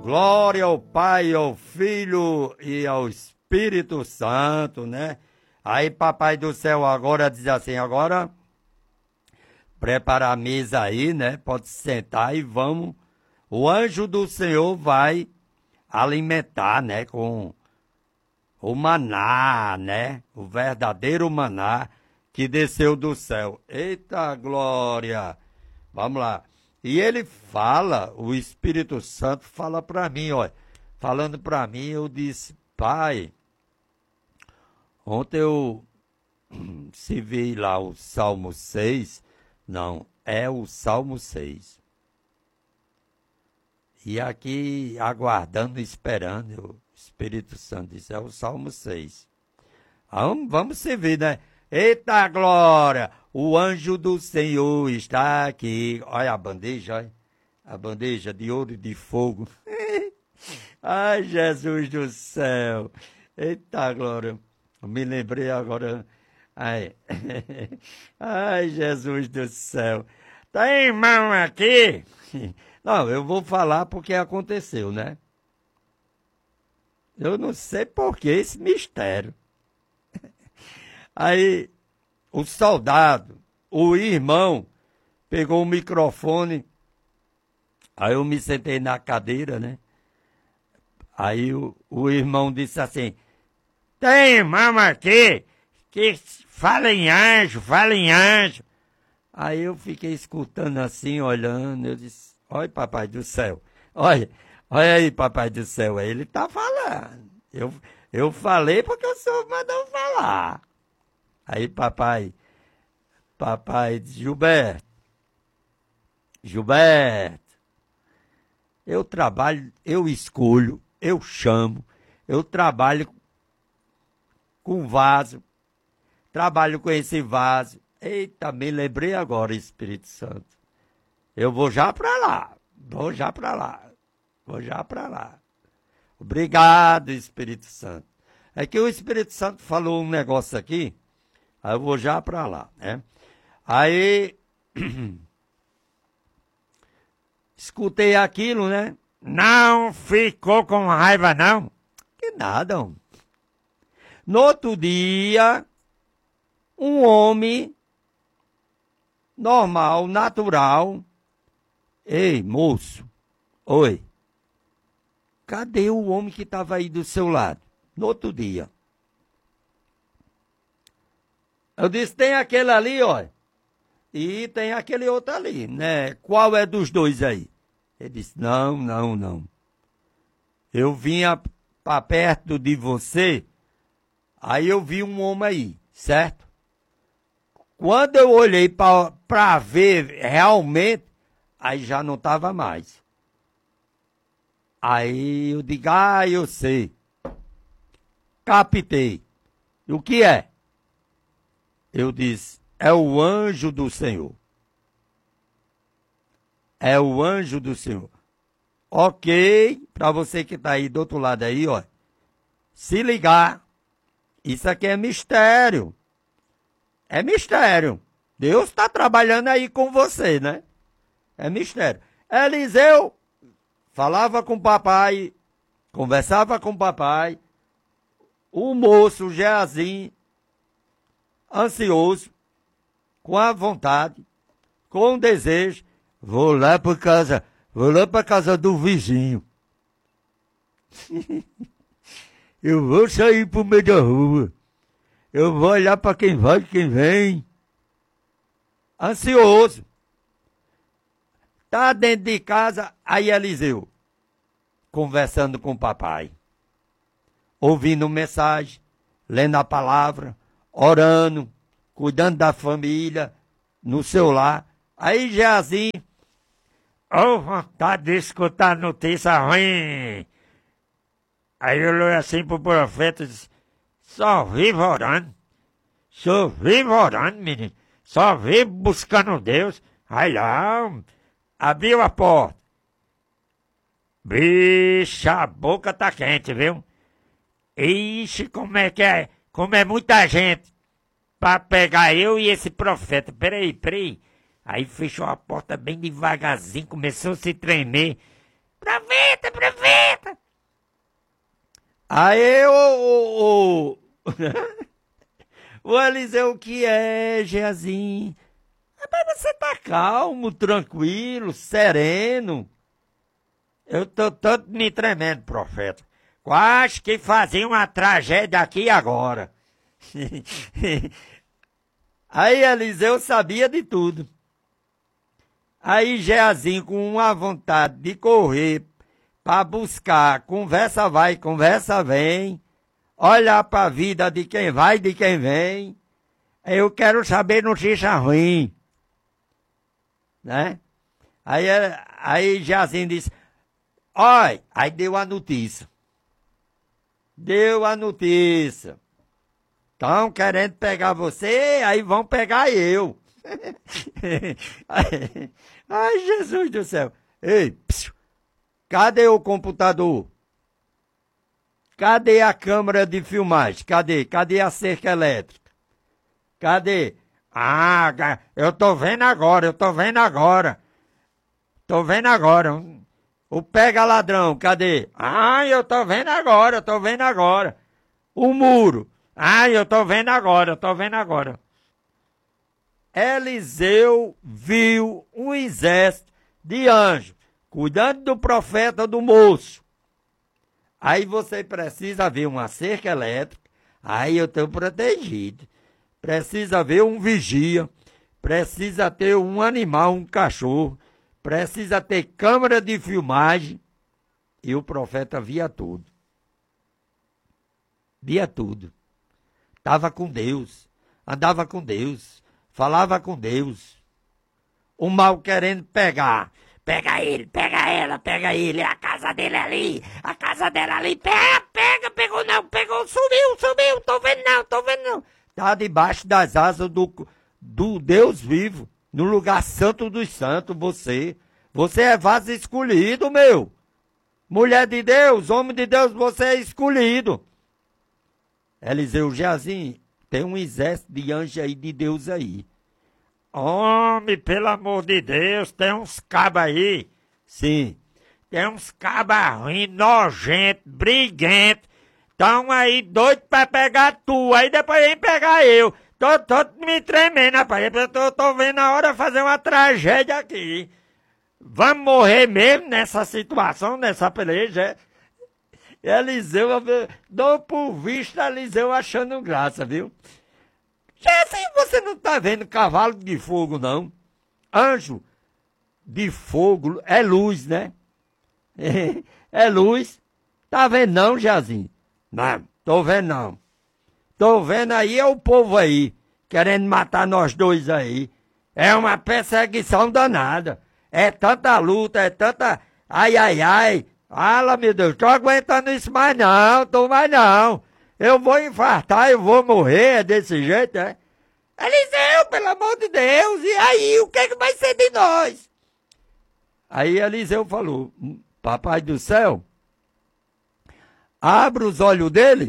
Glória ao Pai, ao Filho e ao Espírito Santo, né? Aí, Papai do Céu, agora diz assim, agora prepara a mesa aí, né? Pode sentar e vamos. O anjo do Senhor vai alimentar, né? Com o maná, né? O verdadeiro maná que desceu do céu. Eita glória! Vamos lá. E ele fala, o Espírito Santo fala para mim, olha. Falando para mim, eu disse, Pai, ontem eu se vi lá o Salmo 6, não, é o Salmo 6. E aqui, aguardando, esperando, o Espírito Santo disse, é o Salmo 6. Vamos servir, né? Eita glória! O anjo do Senhor está aqui. Olha a bandeja, olha. A bandeja de ouro e de fogo. Ai, Jesus do céu! Eita glória! Me lembrei agora. Ai, ai, Jesus do céu! Tem mão aqui? Não, eu vou falar porque aconteceu, né? Eu não sei por que esse mistério. Aí, o soldado, o irmão, pegou o microfone, aí eu me sentei na cadeira, né? Aí o irmão disse assim, tem irmão aqui que fala em anjo, fala em anjo. Aí eu fiquei escutando assim, olhando, eu disse, olha Papai do Céu, olha aí Papai do Céu, ele está falando. Eu falei porque o senhor mandou falar. Aí papai disse, Gilberto, eu trabalho, eu escolho, eu chamo, eu trabalho com vaso, trabalho com esse vaso. Eita, me lembrei agora, Espírito Santo. Eu vou já para lá. Obrigado, Espírito Santo. É que o Espírito Santo falou um negócio aqui, aí eu vou já para lá, né? Aí, escutei aquilo, né? Não ficou com raiva, não? Que nada, homem. No outro dia, um homem normal, natural. Ei, moço, oi. Cadê o homem que estava aí do seu lado? No outro dia. Eu disse, tem aquele ali, ó. E tem aquele outro ali, né? Qual é dos dois aí? Ele disse, não. Eu vinha para perto de você, aí eu vi um homem aí, certo? Quando eu olhei para ver realmente, aí já não estava mais. Aí eu digo, eu sei. Captei. E o que é? Eu disse, é o anjo do Senhor. É o anjo do Senhor. Ok, para você que está aí do outro lado aí, ó. Se ligar, isso aqui é mistério. É mistério. Deus está trabalhando aí com você, né? É mistério. Eliseu falava com o papai, conversava com o papai, o moço, o Geazi, ansioso, com a vontade, com o desejo, vou lá para casa do vizinho. Eu vou sair pro meio da rua. Eu vou olhar para quem vai e quem vem. Ansioso. Tá dentro de casa, aí Eliseu, conversando com o papai, ouvindo mensagem, lendo a palavra, orando, cuidando da família, no seu lar. Aí Geazi, vontade de escutar notícia ruim. Aí eu olhei assim pro profeta e disse, só vivo orando, menino, só vivo buscando Deus. Aí lá, abriu a porta. Bicha, a boca tá quente, viu? Ixi, como é que é? Como é muita gente pra pegar eu e esse profeta. Peraí. Aí fechou a porta bem devagarzinho, começou a se tremer. Profeta! Aí o Eliseu, o que é, Geazi? Rapaz, você tá calmo, tranquilo, sereno. Eu tô todo me tremendo, profeta. Quase que fazia uma tragédia aqui agora. Aí Eliseu sabia de tudo. Aí Geazi, com uma vontade de correr para buscar, conversa vai, conversa vem, olhar para a vida de quem vai, de quem vem. Eu quero saber notícia ruim, né? Aí Geazi disse, olha, aí deu a notícia. Deu a notícia. Estão querendo pegar você, aí vão pegar eu. Ai, Jesus do céu. Ei, psiu, cadê o computador? Cadê a câmera de filmagem? Cadê a cerca elétrica? Cadê? Ah, eu tô vendo agora. Tô vendo agora. O pega ladrão, cadê? Ah, eu tô vendo agora. O muro. Ah, eu tô vendo agora. Eliseu viu um exército de anjos cuidando do profeta do moço. Aí você precisa ver uma cerca elétrica, aí eu estou protegido. Precisa ver um vigia, precisa ter um animal, um cachorro, precisa ter câmera de filmagem. E o profeta via tudo. Via tudo. Estava com Deus, andava com Deus, falava com Deus. O mal querendo pegar. Pega ele, pega ela, pega ele, a casa dele ali, a casa dela ali. Pegou não, sumiu, tô vendo não. Tá debaixo das asas do Deus vivo, no lugar santo dos santos, você. Você é vaso escolhido, meu. Mulher de Deus, homem de Deus, você é escolhido. Eliseu, Geazi, tem um exército de anjos aí, de Deus aí. Homem, pelo amor de Deus, tem uns cabas aí. Sim. Tem uns cabas ruins, nojentos, briguentos. Estão aí doidos pra pegar tu. Aí depois vem pegar eu. Tô me tremendo, rapaz. Eu tô vendo a hora de fazer uma tragédia aqui. Vamos morrer mesmo nessa situação, nessa peleja. Eliseu, dou por visto Eliseu achando graça, viu? Assim você não tá vendo cavalo de fogo, não. Anjo de fogo é luz, né? É luz. Tá vendo não, Jazinho? Não, tô vendo não. Tô vendo aí, é o povo aí, querendo matar nós dois aí. É uma perseguição danada. É tanta luta, é tanta... Ai. Fala, meu Deus, tô aguentando isso mais não. Eu vou infartar, eu vou morrer, é desse jeito, é? Eliseu, pelo amor de Deus, e aí, o que é que vai ser de nós? Aí Eliseu falou, papai do céu, abre os olhos dele.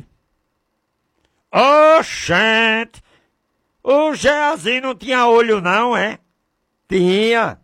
Oxente, o Geazi não tinha olho não, é? Tinha.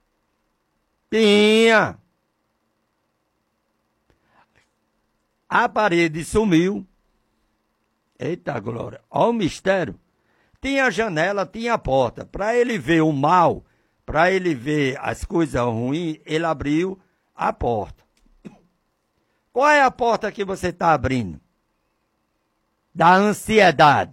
A parede sumiu. Eita glória, olha o mistério. Tinha janela, tinha porta. Para ele ver o mal, para ele ver as coisas ruins, ele abriu a porta. Qual é a porta que você está abrindo? Da ansiedade.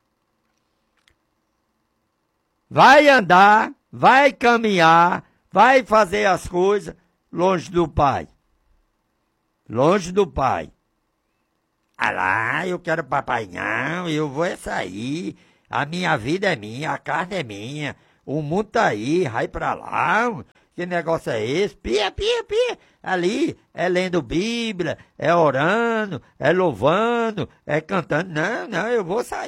Vai andar, vai caminhar, vai fazer as coisas longe do Pai. Longe do Pai. Ah lá, eu quero papai não, eu vou sair. A minha vida é minha, a carne é minha. O mundo tá aí, vai pra lá. Que negócio é esse? Pia. Ali é lendo Bíblia, é orando, é louvando, é cantando. Não, eu vou sair.